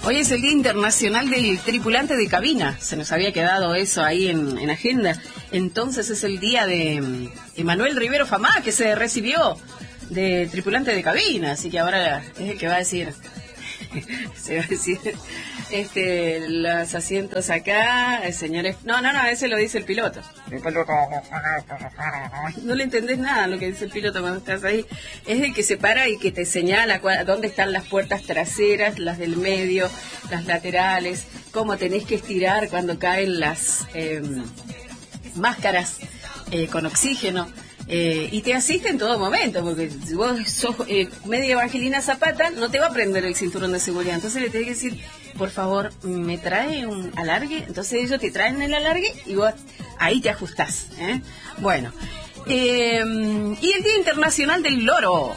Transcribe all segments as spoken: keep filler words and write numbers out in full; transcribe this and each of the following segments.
Hoy es el Día Internacional del Tripulante de Cabina. Se nos había quedado eso ahí en, en agenda. Entonces es el día de Emanuel Rivero Famá, que se recibió de tripulante de cabina. Así que ahora es el que va a decir... se va a decir... Este, los asientos acá, señores... No, no, no, ese lo dice el piloto. El piloto... No le entendés nada a lo que dice el piloto cuando estás ahí. Es el que se para y que te señala cua- dónde están las puertas traseras, las del medio, las laterales, cómo tenés que estirar cuando caen las eh, máscaras eh, con oxígeno. Eh, y te asiste en todo momento, porque si vos sos eh, media Evangelina Zapata, no te va a prender el cinturón de seguridad. Entonces le tenés que decir, por favor, ¿me trae un alargue? Entonces ellos te traen el alargue y vos ahí te ajustás, ¿eh? Bueno, eh, y el Día Internacional del Loro.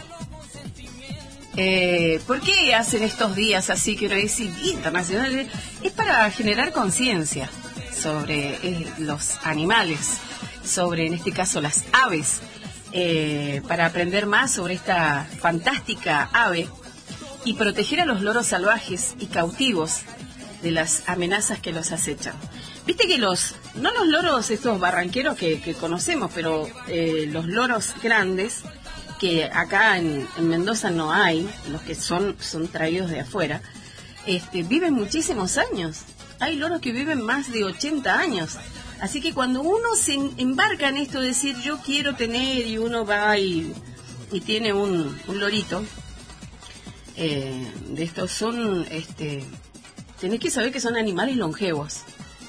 Eh, ¿Por qué hacen estos días así? Quiero decir, Día Internacional es para generar conciencia sobre eh, los animales, sobre, en este caso, las aves, eh, para aprender más sobre esta fantástica ave y proteger a los loros salvajes y cautivos de las amenazas que los acechan. Viste que los, no los loros estos barranqueros que, que conocemos, pero eh, los loros grandes, que acá en, en Mendoza no hay, los que son, son traídos de afuera, este, viven muchísimos años. Hay loros que viven más de ochenta años. Así que cuando uno se embarca en esto de decir yo quiero tener, y uno va y, y tiene un, un lorito, eh, de estos son, este, tenés que saber que son animales longevos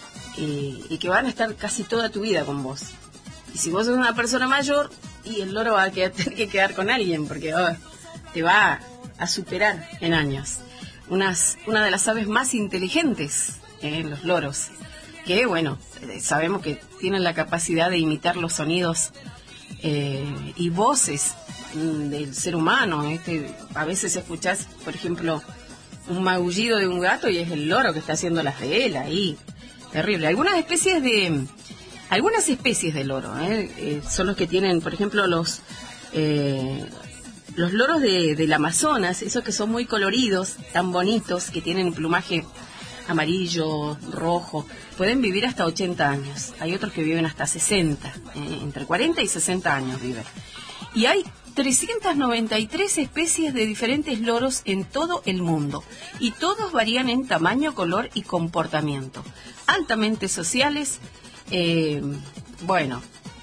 y, y que van a estar casi toda tu vida con vos. Y si vos sos una persona mayor, y el loro va a quedar, tener que quedar con alguien porque oh, te va a superar en años. Unas, una de las aves más inteligentes, eh, los loros, que bueno, sabemos que tienen la capacidad de imitar los sonidos eh, y voces mm, del ser humano. Este, a veces escuchás, por ejemplo, un maullido de un gato y es el loro que está haciendo las de él ahí. Terrible. Algunas especies de algunas especies de loro eh, eh, son los que tienen, por ejemplo, los eh, los loros de, del Amazonas, esos que son muy coloridos, tan bonitos, que tienen plumaje amarillo, rojo, pueden vivir hasta ochenta años. Hay otros que viven hasta sesenta, eh, entre cuarenta y sesenta años viven. Y hay trescientas noventa y tres especies de diferentes loros en todo el mundo, y todos varían en tamaño, color y comportamiento. Altamente sociales, eh, bueno,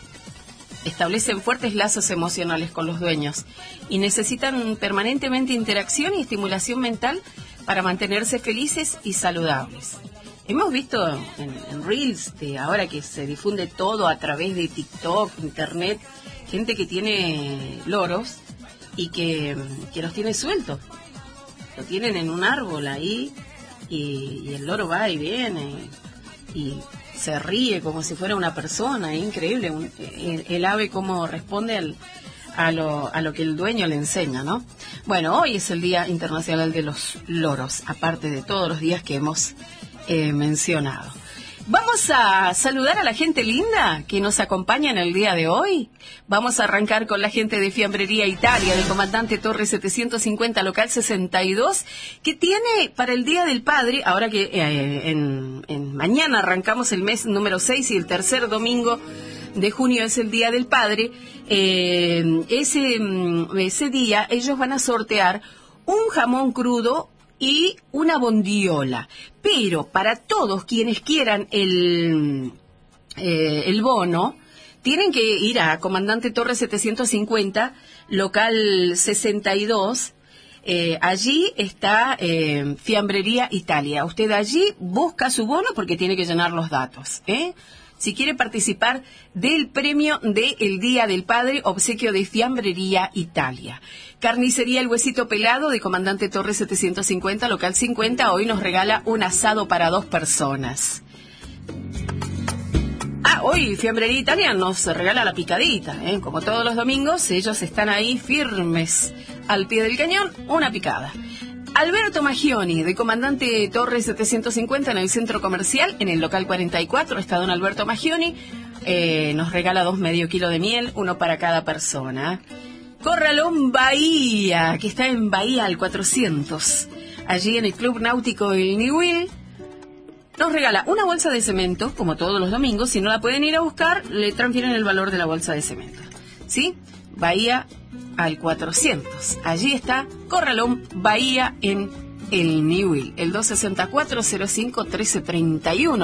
establecen fuertes lazos emocionales con los dueños y necesitan permanentemente interacción y estimulación mental para mantenerse felices y saludables. Hemos visto en, en Reels, de ahora que se difunde todo a través de TikTok, Internet, gente que tiene loros y que, que los tiene sueltos. Lo tienen en un árbol ahí y, y el loro va y viene y, y se ríe como si fuera una persona. Es increíble un, el, el ave cómo responde al... A lo, a lo que el dueño le enseña, ¿no? Bueno, hoy es el Día Internacional de los Loros, aparte de todos los días que hemos eh, mencionado. Vamos a saludar a la gente linda que nos acompaña en el día de hoy. Vamos a arrancar con la gente de Fiambrería Italia, del comandante Torre setecientos cincuenta, local sesenta y dos, que tiene para el Día del Padre, ahora que eh, en, en mañana arrancamos el mes número seis y el tercer domingo de junio es el Día del Padre, eh, ese, ese día ellos van a sortear un jamón crudo y una bondiola. Pero para todos quienes quieran el, eh, el bono, tienen que ir a Comandante Torre setecientos cincuenta, local sesenta y dos. Eh, allí está eh, Fiambrería Italia. Usted allí busca su bono porque tiene que llenar los datos, ¿eh? Si quiere participar del premio del Día del Padre, obsequio de Fiambrería Italia. Carnicería El Huesito Pelado, de Comandante Torre setecientos cincuenta, local cincuenta, hoy nos regala un asado para dos personas. Ah, hoy Fiambrería Italia nos regala la picadita, ¿eh? Como todos los domingos, ellos están ahí firmes al pie del cañón, una picada. Alberto Maggioni, de Comandante Torre setecientos cincuenta, en el centro comercial, en el local cuarenta y cuatro, está don Alberto Maggioni, eh, nos regala dos medio kilo de miel, uno para cada persona. Corralón Bahía, que está en Bahía al cuatrocientos. allí en el Club Náutico El Niwil, nos regala una bolsa de cemento, como todos los domingos. Si no la pueden ir a buscar, le transfieren el valor de la bolsa de cemento. ¿Sí? Bahía al cuatrocientos. Allí está Corralón Bahía en El Niwil. El dos sesenta y cuatro, cero cinco, trece treinta y uno.